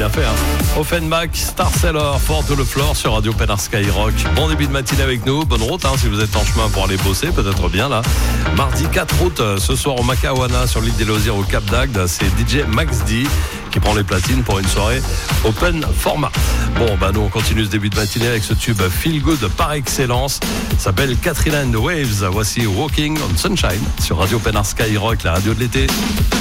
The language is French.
bien fait. Offenbach, Star Seller, Fort to the Floor sur Radio Pénard Skyrock. Bon début de matinée avec nous. Bonne route si vous êtes en chemin pour aller bosser, peut-être bien là. Mardi 4 août, ce soir au Macawana sur l'île des Loisirs au Cap d'Agde. C'est DJ Max D qui prend les platines pour une soirée open format. Bon, nous on continue ce début de matinée avec ce tube Feel Good par excellence. Ça s'appelle Katrina and the Waves. Voici Walking on Sunshine sur Radio Pénard Skyrock, la radio de l'été.